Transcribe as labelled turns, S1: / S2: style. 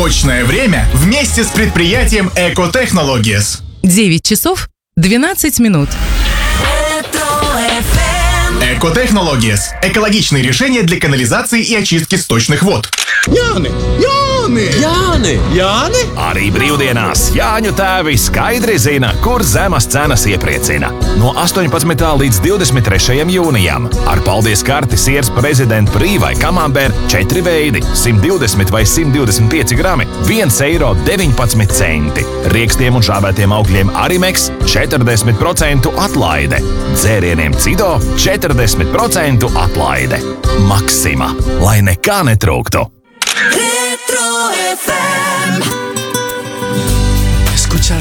S1: Точное время вместе с предприятием Экотехнологиес.
S2: 9 часов 12 минут.
S1: Экотехнологиес. Экологичные решения для канализации и очистки сточных вод.
S3: Jāni!
S4: Arī brīvdienās Jāņu tēvi skaidri zina, kur zemas cenas iepriecina. No 18. līdz 23. jūnijam ar paldies karti siers prezidenta brīvai kamambēr 4 veidi, 120 vai 125 grami, 1,19 eiro. Riekstiem un žāvētiem augļiem Arimex 40% atlaide. Dzērieniem Cido 40% atlaide. Maksima, lai nekā netrūktu.
S5: Retro FM.